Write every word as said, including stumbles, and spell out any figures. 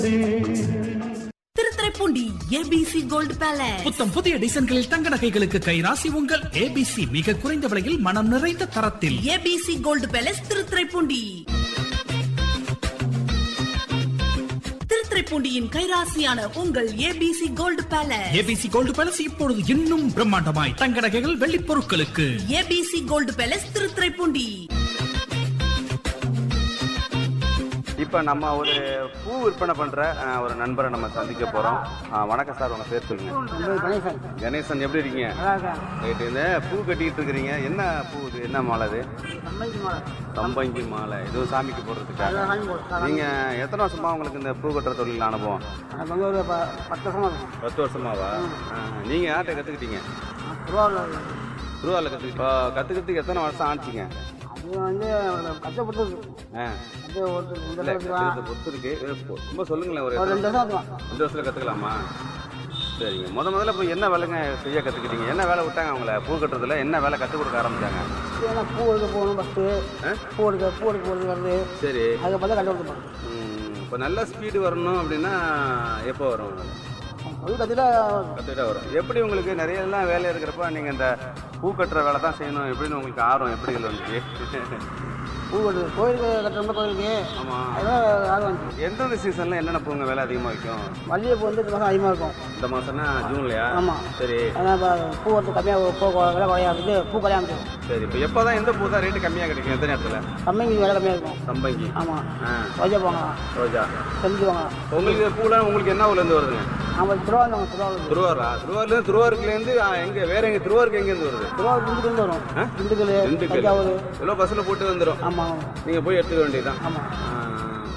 Thiruthuraipoondi ABC gold palace புத்தம் புதிய டிசைன்களில் தங்க நகைகளுக்கு கைராசி உங்கள் ஏபிசி. மிக குறைந்த விலையில் மனம் நிறைந்த தரத்தில். ABC gold palace Thiruthuraipoondi. திருத்துறைப்பூண்டியின் கைராசியான உங்கள் ABC gold palace. ABC gold palace இப்பொழுது இன்னும் பிரம்மாண்டமாய் தங்க நகைகள் வெள்ளி பொருட்களுக்கு. ABC gold palace Thiruthuraipoondi. இப்போ நம்ம ஒரு பூ விற்பனை பண்ணுற ஒரு நண்பரை நம்ம சந்திக்க போகிறோம். வணக்கம் சார், உங்கள் பேர் சொல்லுங்கள். கணேசன். கணேசன், எப்படி இருக்கீங்க? ரைட்டு. இந்த பூ கட்டிக்கிட்டு இருக்கிறீங்க, என்ன பூ இது, என்ன மாலை இது? சம்பங்கி மாலை. இது சாமிக்கு போடுறதுக்காக. நீங்கள் எத்தனை வருஷமா உங்களுக்கு இந்த பூ கட்டுற தொழில் அனுபவம்? ஒரு பத்து வருஷமா. பத்து வருஷமாவா? நீங்கள் யார்கிட்ட கற்றுக்கிட்டீங்க? திருவாரூரில் கற்றுக்கிட்டு கற்றுக்கிறதுக்கு எத்தனை வருஷம் ஆச்சுங்க? வந்து கஷ்டப்பட்டு பொறுத்து இருக்கு. ரொம்ப சொல்லுங்களேன். ஒரு ரெண்டு வருஷம் ரெண்டு வருஷத்துல கற்றுக்கலாமா? சரிங்க. முத முதல்ல இப்போ என்ன வேலைங்க செய்ய கற்றுக்கிட்டீங்க? என்ன வேலை விட்டாங்க அவங்கள பூ கட்டுறதுல? என்ன வேலை கற்றுக் கொடுக்க ஆரம்பிச்சாங்க? பூ எடுக்க போகணும் ஃபஸ்ட்டு. பூ எடுக்க பூ எடுக்க போகிறது வருது. சரி. அதுக்கு பார்த்தா கட்ட கொடுத்துப்பாங்க. இப்போ நல்ல ஸ்பீடு வரணும் அப்படின்னா எப்போ வரும்? கற்றுக்கிட்டா கற்றுக்கிட்டா வரும். எப்படி உங்களுக்கு நிறைய எல்லாம் வேலை இருக்கிறப்ப நீங்கள் இந்த பூ கட்டுற வேலை தான் செய்யணும் எப்படின்னு உங்களுக்கு ஆர்வம் எப்படி வந்துச்சு? பூ கட்டு கோயிலுக்கு கட்டுறோம்னா கோயிலுக்கு. ஆமாம். அதெல்லாம் ஆர்வம் வந்துச்சு. எந்தெந்த சீசனில் என்னென்ன பூங்க வேலை அதிகமாக வைக்கும்? மல்லிகைப்பூ வந்து இந்த மாதம் அதிகமாக இருக்கும். இந்த மாதம்னா ஜூன்லையா? ஆமாம். சரி. ஆனால் இப்போ பூ வந்து கம்மியாக பூ விலை குறையாது. பூ குறையாம. சரி. இப்போ எப்போ தான் எந்த பூ தான் ரேட்டு கம்மியாக கிடைக்கும்? எந்த நேரத்தில்? சம்பங்கி விலை கம்மியாக இருக்கும். சம்பங்கி. ஆமாம். ஆ. ரோஜா போங்க. ரோஜா. செஞ்சு வாங்க. உங்களுக்கு பூலாம் உங்களுக்கு என்ன ஊர்லேருந்து வருதுங்க? ஆமாம், திருவாரூர். திருவாரூர். திருவாரூரா? திருவாரூர்லேருந்து திருவாரூர்லேருந்து எங்கே வேறு எங்கே திருவாரூருக்கு எங்கேருந்து வருது? திருவாரூர் திண்டுக்கல்லேருந்து வரும். திண்டுக்கல், திண்டுக்கல். தஞ்சாவூர் எவ்வளோ பஸ்ஸில் போட்டு வந்துடும். ஆமாம். நீங்கள் போய் எடுத்துக்க வேண்டியதுதான். ஆமாம்.